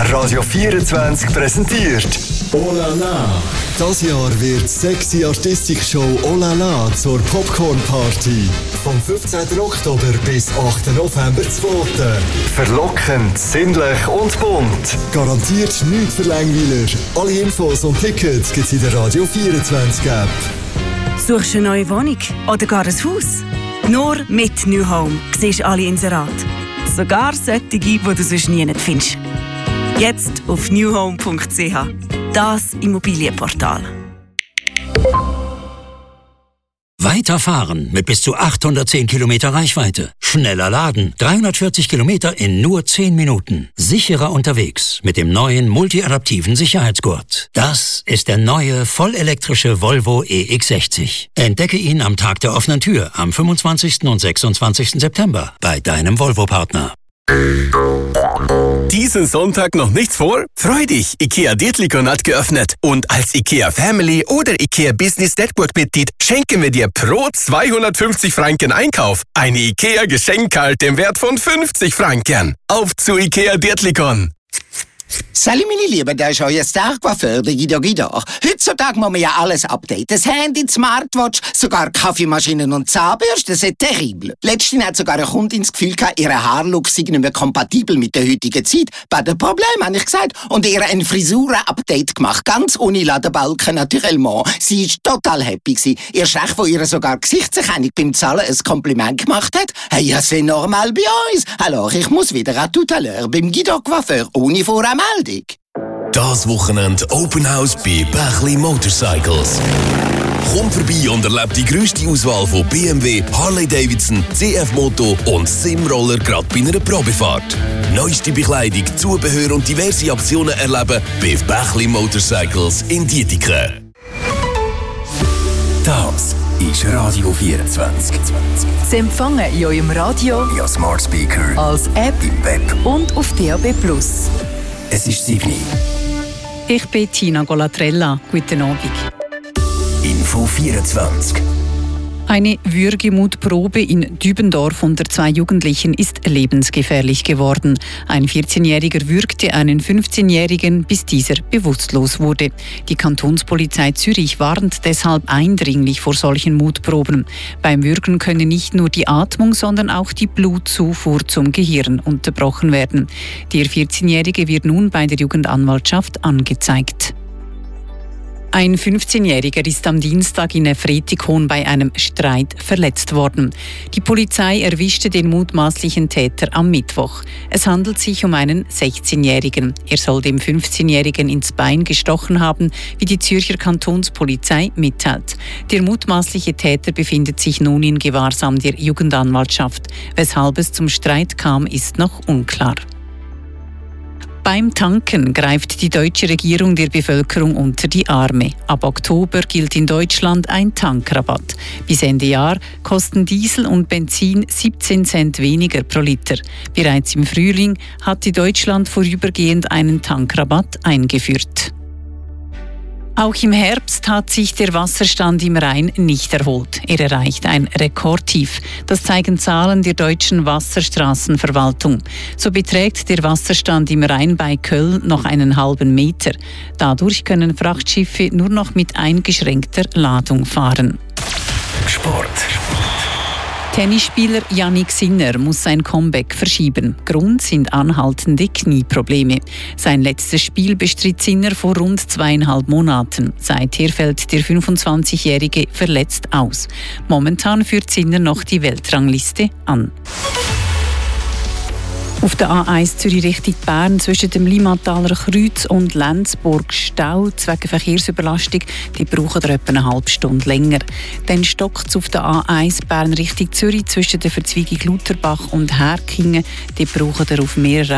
Radio 24 präsentiert Oh La La. Das Jahr wird sexy Artistik-Show Oh La La zur Popcorn-Party. Vom 15. Oktober bis 8. November 2. Verlockend, sinnlich und bunt. Garantiert nichts für Langweiler. Alle Infos und Tickets gibt's in der Radio 24 App. Suchst du eine neue Wohnung oder gar ein Haus? Nur mit New Home siehst du alle Inserate. Sogar solche, die du sonst nie findest. Jetzt auf newhome.ch. Das Immobilienportal. Weiterfahren mit bis zu 810 Kilometer Reichweite. Schneller laden. 340 Kilometer in nur 10 Minuten. Sicherer unterwegs mit dem neuen multiadaptiven Sicherheitsgurt. Das ist der neue vollelektrische Volvo EX60. Entdecke ihn am Tag der offenen Tür am 25. und 26. September bei deinem Volvo-Partner. Diesen Sonntag noch nichts vor? Freu dich! IKEA Dietlikon hat geöffnet. Und als IKEA Family oder IKEA Business Network Mitglied schenken wir dir pro 250 Franken Einkauf eine IKEA Geschenkkarte im Wert von 50 Franken. Auf zu IKEA Dietlikon! Salut meine Lieben, da ist euer Star-Coiffeur, der Guido. Heutzutage muss man ja alles updaten. Das Handy, die Smartwatch, sogar Kaffeemaschinen und Zahnbürsten, das ist terrible. Letztens hat sogar eine Kundin das Gefühl gehabt, ihr Haarlook sei nicht mehr kompatibel mit der heutigen Zeit. Bei dem Problem, habe ich gesagt. Und ihr ein Frisuren-Update gemacht, ganz ohne Ladenbalken naturellement. Sie war total happy gewesen. Ihr Chef, wo ihr sogar gesichtserkennung beim Zahlen ein Kompliment gemacht hat, hey, ja, c'est normal bei uns. Alors, ich muss wieder à tout à l'heure beim Guido-Coiffeur ohne Vormeldung. Das Wochenende Open House bei Bächli Motorcycles. Komm vorbei und erlebe die grösste Auswahl von BMW, Harley-Davidson, CF-Moto und Simroller gerade bei einer Probefahrt. Neueste Bekleidung, Zubehör und diverse Aktionen erleben bei Bächli Motorcycles in Dietiken. Das ist Radio 24. Sie empfangen in eurem Radio, via Smart Speaker, als App im Web und auf DAB+. Es ist 7. Ich bin Tina Golatrella. Guten Abend. Info 24. Eine Würgemutprobe in Dübendorf unter 2 Jugendlichen ist lebensgefährlich geworden. Ein 14-Jähriger würgte einen 15-Jährigen, bis dieser bewusstlos wurde. Die Kantonspolizei Zürich warnt deshalb eindringlich vor solchen Mutproben. Beim Würgen könne nicht nur die Atmung, sondern auch die Blutzufuhr zum Gehirn unterbrochen werden. Der 14-Jährige wird nun bei der Jugendanwaltschaft angezeigt. Ein 15-Jähriger ist am Dienstag in Efretikon bei einem Streit verletzt worden. Die Polizei erwischte den mutmaßlichen Täter am Mittwoch. Es handelt sich um einen 16-Jährigen. Er soll dem 15-Jährigen ins Bein gestochen haben, wie die Zürcher Kantonspolizei mitteilt. Der mutmaßliche Täter befindet sich nun in Gewahrsam der Jugendanwaltschaft. Weshalb es zum Streit kam, ist noch unklar. Beim Tanken greift die deutsche Regierung der Bevölkerung unter die Arme. Ab Oktober gilt in Deutschland ein Tankrabatt. Bis Ende Jahr kosten Diesel und Benzin 17 Cent weniger pro Liter. Bereits im Frühling hatte Deutschland vorübergehend einen Tankrabatt eingeführt. Auch im Herbst hat sich der Wasserstand im Rhein nicht erholt. Er erreicht ein Rekordtief. Das zeigen Zahlen der deutschen Wasserstraßenverwaltung. So beträgt der Wasserstand im Rhein bei Köln noch einen halben Meter. Dadurch können Frachtschiffe nur noch mit eingeschränkter Ladung fahren. Sport. Tennisspieler Jannik Sinner muss sein Comeback verschieben. Grund sind anhaltende Knieprobleme. Sein letztes Spiel bestritt Sinner vor rund 2,5 Monaten. Seither fällt der 25-Jährige verletzt aus. Momentan führt Sinner noch die Weltrangliste an. Auf der A1 Zürich Richtung Bern zwischen dem Limmataler Kreuz und Lenzburg Stau wegen Verkehrsüberlastung. Die brauchen etwa eine halbe Stunde länger. Dann stockt es auf der A1 Bern Richtung Zürich zwischen der Verzweigung Lutherbach und Herkingen. Die brauchen auf mehreren